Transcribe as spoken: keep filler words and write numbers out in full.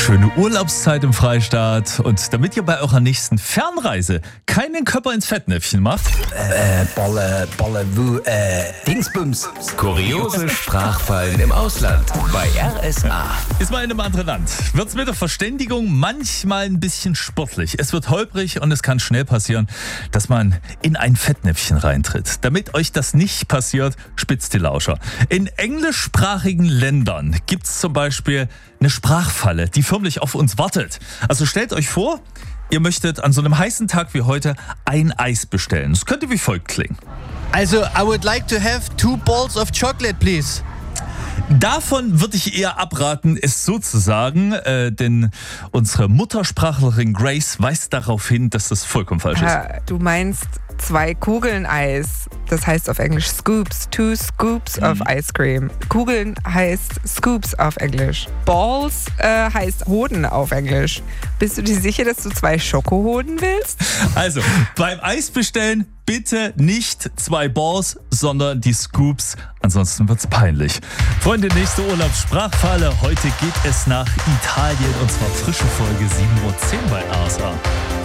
schöne Urlaubszeit im Freistaat. Und damit ihr bei eurer nächsten Fernreise keinen Körper ins Fettnäpfchen macht, Äh, Balle, Balle, Wu, äh, Dingsbums. Kuriose Sprachfallen im Ausland bei R S A. ist mal in einem anderen Land. Wird's mit der Verständigung manchmal ein bisschen sportlich. Es wird holprig und es kann schnell passieren, dass man in ein Fettnäpfchen reintritt. Damit euch das nicht passiert, spitzt die Lauscher. In englischsprachigen Ländern gibt's zum Beispiel eine Sprachfalle, die förmlich auf uns wartet. Also stellt euch vor, ihr möchtet an so einem heißen Tag wie heute ein Eis bestellen. Das könnte wie folgt klingen. Also, I would like to have two balls of chocolate, please. Davon würde ich eher abraten, es so zu sagen, äh, denn unsere Muttersprachlerin Grace weist darauf hin, dass das vollkommen falsch ist. Ah, du meinst zwei Kugeln Eis. Das heißt auf Englisch Scoops. Two scoops Mhm. of ice cream. Kugeln heißt Scoops auf Englisch. Balls äh, heißt Hoden auf Englisch. Bist du dir sicher, dass du zwei Schokohoden willst? Also, beim Eis bestellen bitte nicht zwei Balls, sondern die Scoops. Ansonsten wird's peinlich. Freunde, nächste Urlaubssprachfalle. Heute geht es nach Italien und zwar frische Folge sieben Uhr zehn bei R S A.